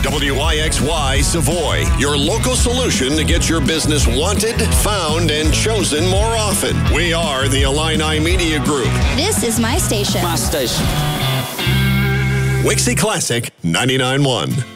WIXY Savoy, your local solution to get your business wanted, found, and chosen more often. We are the Illini Media Group. This is my station. My station. Wixie Classic 99.1.